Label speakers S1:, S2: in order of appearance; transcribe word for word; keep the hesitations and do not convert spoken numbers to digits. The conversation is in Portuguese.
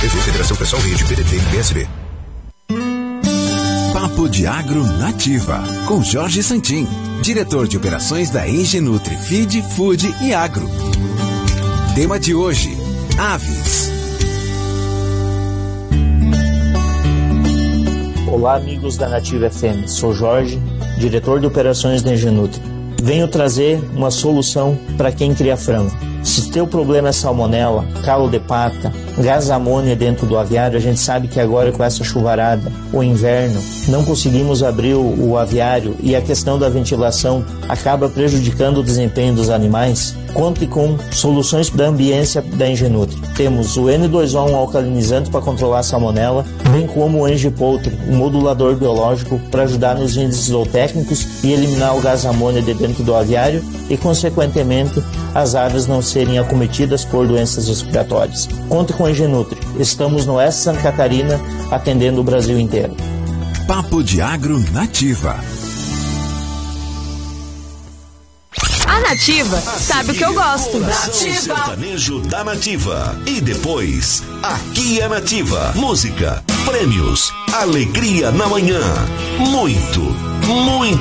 S1: P V, Federação Pessoal Rede, P D T e P S B.
S2: Papo de Agro Nativa, com Jorge Santin, diretor de operações da Engenutri Feed, Food e Agro. Tema de hoje, aves.
S3: Olá, amigos da Nativa F M. Sou Jorge, diretor de operações da Engenutri. Venho trazer uma solução para quem cria frango. Se teu problema é salmonela, calo de pata, gás amônia dentro do aviário, a gente sabe que agora com essa chuvarada, o inverno, não conseguimos abrir o, o aviário e a questão da ventilação acaba prejudicando o desempenho dos animais. Conte com soluções da ambiência da Engenutri. Temos o N dois O, um alcalinizante para controlar a salmonela, bem como o Engipoultry, um modulador biológico para ajudar nos índices zootécnicos e eliminar o gás amônia de dentro do aviário e, consequentemente, as aves não serem acometidas por doenças respiratórias. Conte com a Engenutri. Estamos no Oeste Santa Catarina, atendendo o Brasil inteiro.
S2: Papo de Agro Nativa.
S4: A Nativa sabe o que eu gosto.
S5: Nativa. Sertanejo da Nativa. E depois, aqui é Nativa. Música, prêmios, alegria na manhã. Muito, muito